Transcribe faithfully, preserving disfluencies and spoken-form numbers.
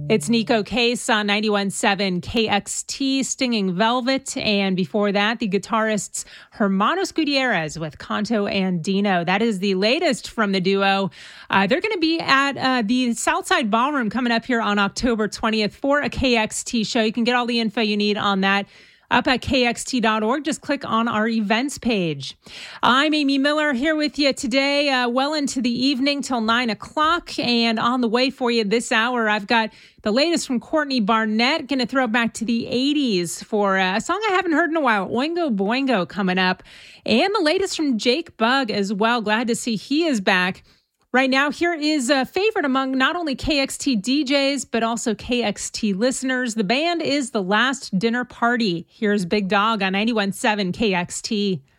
It's Nico Case on ninety-one point seven K X T, Stinging Velvet. And before that, the guitarists Hermanos Gutierrez with Canto Andino. That is the latest from the duo. Uh, they're going to be at uh, the Southside Ballroom coming up here on October twentieth for a K X T show. You can get all the info you need on that up at K X T dot org. Just click on our events page. I'm Amy Miller here with you today, uh, well into the evening till nine o'clock. And on the way for you this hour, I've got the latest from Courtney Barnett. Going to throw back to the eighties for uh, a song I haven't heard in a while, Oingo Boingo, coming up. And the latest from Jake Bugg as well. Glad to see he is back. Right now, here is a favorite among not only K X T D Js, but also K X T listeners. The band is The Last Dinner Party. Here's Big Dog on ninety-one point seven K X T.